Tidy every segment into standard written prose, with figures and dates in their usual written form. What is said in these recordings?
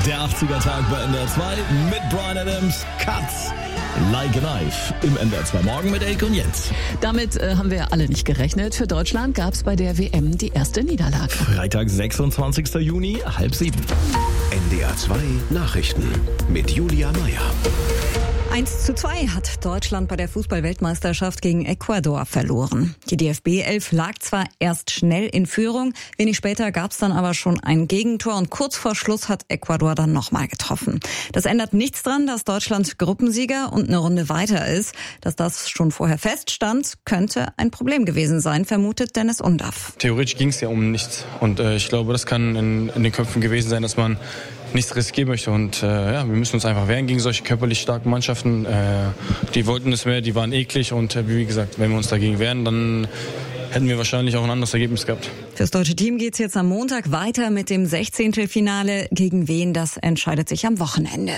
Der 80er-Tag bei NDR 2 mit Bryan Adams, Cuts, Like a Knife im NDR 2 Morgen mit Elke und Jens. Damit haben wir alle nicht gerechnet. Für Deutschland gab es bei der WM die erste Niederlage. Freitag, 26. Juni, 6:30. NDR 2 Nachrichten mit Julia Meyer. 1:2 hat Deutschland bei der Fußball-Weltmeisterschaft gegen Ecuador verloren. Die DFB-11 lag zwar erst schnell in Führung, wenig später gab es dann aber schon ein Gegentor und kurz vor Schluss hat Ecuador dann nochmal getroffen. Das ändert nichts dran, dass Deutschland Gruppensieger und eine Runde weiter ist. Dass das schon vorher feststand, könnte ein Problem gewesen sein, vermutet Dennis Undaff. Theoretisch ging es ja um nichts und ich glaube, das kann in den Köpfen gewesen sein, dass man nichts riskieren möchte und wir müssen uns einfach wehren gegen solche körperlich starken Mannschaften. Die wollten es mehr, die waren eklig und wie gesagt, wenn wir uns dagegen wehren, dann hätten wir wahrscheinlich auch ein anderes Ergebnis gehabt. Fürs deutsche Team geht's jetzt am Montag weiter mit dem 16. Finale. Gegen wen, das entscheidet sich am Wochenende.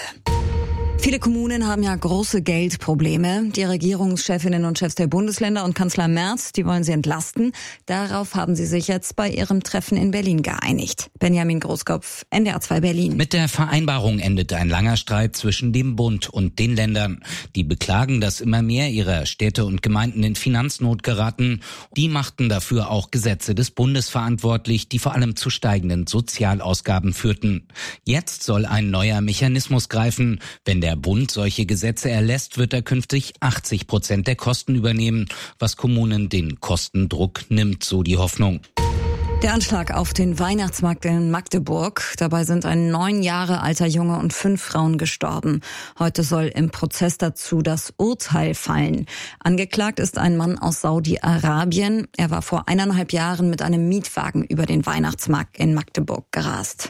Viele Kommunen haben ja große Geldprobleme. Die Regierungschefinnen und Chefs der Bundesländer und Kanzler Merz, die wollen sie entlasten. Darauf haben sie sich jetzt bei ihrem Treffen in Berlin geeinigt. Benjamin Großkopf, NDR 2 Berlin. Mit der Vereinbarung endet ein langer Streit zwischen dem Bund und den Ländern. Die beklagen, dass immer mehr ihrer Städte und Gemeinden in Finanznot geraten. Die machten dafür auch Gesetze des Bundes verantwortlich, die vor allem zu steigenden Sozialausgaben führten. Jetzt soll ein neuer Mechanismus greifen. Wenn der Bund solche Gesetze erlässt, wird er künftig 80% der Kosten übernehmen, was Kommunen den Kostendruck nimmt, so die Hoffnung. Der Anschlag auf den Weihnachtsmarkt in Magdeburg. Dabei sind ein 9 Jahre alter Junge und 5 Frauen gestorben. Heute soll im Prozess dazu das Urteil fallen. Angeklagt ist ein Mann aus Saudi-Arabien. Er war vor 1,5 Jahren mit einem Mietwagen über den Weihnachtsmarkt in Magdeburg gerast.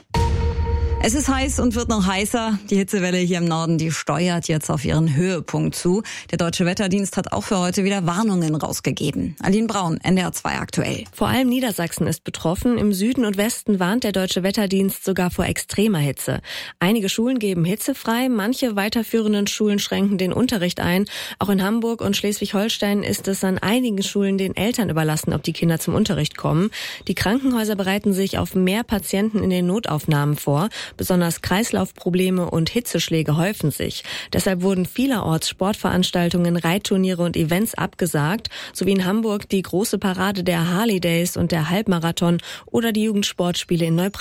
Es ist heiß und wird noch heißer. Die Hitzewelle hier im Norden, die steuert jetzt auf ihren Höhepunkt zu. Der Deutsche Wetterdienst hat auch für heute wieder Warnungen rausgegeben. Aline Braun, NDR 2 aktuell. Vor allem Niedersachsen ist betroffen. Im Süden und Westen warnt der Deutsche Wetterdienst sogar vor extremer Hitze. Einige Schulen geben hitzefrei, manche weiterführenden Schulen schränken den Unterricht ein. Auch in Hamburg und Schleswig-Holstein ist es an einigen Schulen den Eltern überlassen, ob die Kinder zum Unterricht kommen. Die Krankenhäuser bereiten sich auf mehr Patienten in den Notaufnahmen vor. Besonders Kreislaufprobleme und Hitzeschläge häufen sich. Deshalb wurden vielerorts Sportveranstaltungen, Reitturniere und Events abgesagt, sowie in Hamburg die große Parade der Harley Days und der Halbmarathon oder die Jugendsportspiele in Neubraunschweig.